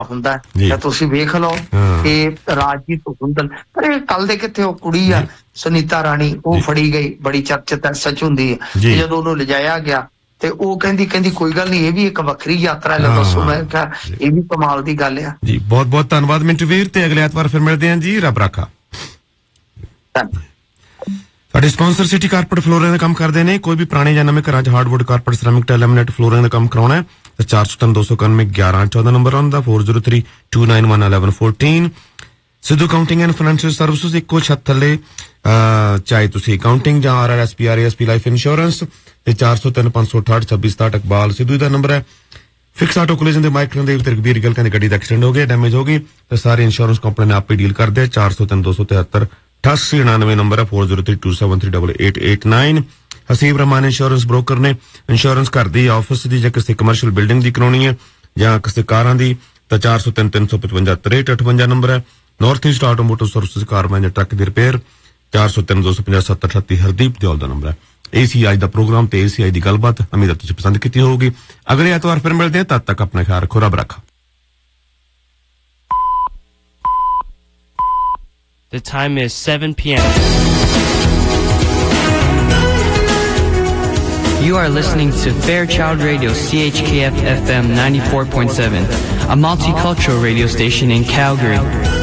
ਹੁੰਦਾ ਤਾਂ ਤੁਸੀਂ ਵੇਖ ਲਓ ਕਿ ਰਾਜਜੀਤ ਹੁੰਦਲ ਪਰ ਇਹ ਕੱਲ ਦੇ ਕਿੱਥੇ ਉਹ ਕੁੜੀ ਆ ਸੁਨੀਤਾ ਰਾਣੀ ਉਹ ਫੜੀ ਗਈ ਬੜੀ ਚਰਚਿਤ ਸੱਚ ਹੁੰਦੀ ਹੈ ਜਦੋਂ ਉਹਨੂੰ ਲਿਜਾਇਆ ਗਿਆ ਤੇ ਉਹ ਕਹਿੰਦੀ ਕੋਈ ਗੱਲ ਨਹੀਂ ਇਹ ਵੀ ਇੱਕ ਵੱਖਰੀ ਯਾਤਰਾ ਹੈ ਦੱਸੋ ਮੈਂ ਕਿਹਾ ਇਹ ਵੀ ਕਮਾਲ ਦੀ ਗੱਲ ਆ ਜੀ ਬਹੁਤ ਬਹੁਤ ਧੰਨਵਾਦ ਮਿੰਟੂ ਵੀਰ ਤੇ ਅਗਲੇ ਐਤਵਾਰ ਫਿਰ ਮਿਲਦੇ ਹਾਂ ਜੀ ਰੱਬ ਰਾਖਾ ਸਾਡੇ ਸਪਾਂਸਰ ਸਿਟੀ ਕਾਰਪੇਟ ਫਲੋਰਿੰਗ ਦਾ ਕੰਮ ਕਰਦੇ ਨੇ ਕੋਈ ਵੀ ਪੁਰਾਣੇ ਜਾਂ ਨਵੇਂ ਘਰਾਂ 'ਚ hardwood carpet ceramic tile laminate flooring ਦਾ ਕੰਮ ਕਰਾਉਣਾ ਹੈ ਤਾਂ 4032911114 ਨੰਬਰ ਆਉਂਦਾ 4032911114 Sidhu counting and financial services ਇੱਕੋ ਛੱਤ ਥੱਲੇ ਚਾਹੇ ਤੁਸੀਂ ਕਾਊਂਟਿੰਗ ਜਾਂ RRSP RASP ਲਾਈਫ ਇੰਸ਼ੋਰੈਂਸ ਤੇ 4035682667 ਇਕਬਾਲ ਸਿੱਧੂ ਦਾ ਨੰਬਰ ਹੈ ਫਿਕਸ ਆਟੋ ਕੋਲੀਜਨ ਦੇ ਮਾਈਕ ਦੇ ਤਕਬੀਰ ਗੱਲ ਕਹਿੰਦੇ ਗੱਡੀ ਦਾ ਐਕਸੀਡੈਂਟ ਹੋ ਗਿਆ ਡੈਮੇਜ ਹੋ ਗਈ ਤੇ ਸਾਰੇ ਇੰਸ਼ੋਰੈਂਸ ਕੰਪਨੀ ਨੇ ਆਪੇ ਡੀਲ ਕਰਦੇ 403273 8899 ਨੰਬਰ ਹੈ 4032738889 ਹਸੀਬ ਰਹਿਮਾਨ ਇੰਸ਼ੋਰੈਂਸ ਬ੍ਰੋਕਰ ਨੇ ਇੰਸ਼ੋਰੈਂਸ ਘਰ ਦੀ ਆਫਿਸ ਦੀ ਜਾਂ ਕਿਸੇ ਕਮਰਸ਼ੀਅਲ ਬਿਲਡਿੰਗ ਦੀ ਕਰਾਉਣੀ ਹੈ ਜਾਂ ਕਿਸੇ ਕਾਰਾਂ ਦੀ ਤਾਂ 403355 ਨੰਬਰ ਹੈ ਨਾਰਥ ਈਸਟ ਆਟੋਮੋਟਿਵ ਸਰਵਿਸਿਜ਼ ਕਾਰ ਜਾਂ ਟਰੱਕ ਦੀ ਰਿਪੇਅਰ 403250 ਹਰਦੀਪ ਦਿਓਲ ਦਾ ਨੰਬਰ ਹੈ ACI ਦਾ ਪ੍ਰੋਗਰਾਮ ਤੇ ACI ਦੀ ਗੱਲਬਾਤ ਉਮੀਦ ਤੁਸੀਂ ਪਸੰਦ ਕੀਤੀ ਹੋਊਗੀ ਅਗਲੇ ਐਤਵਾਰ ਫਿਰ ਮਿਲਦੇ ਹਾਂ ਤਦ ਤੱਕ ਆਪਣਾ ਖਿਆਲ ਰੱਖੋ ਰੱਬ ਰੱਖਾ The time is 7 p.m. You are listening to Fairchild Radio CHKF FM 94.7, a multicultural radio station in Calgary.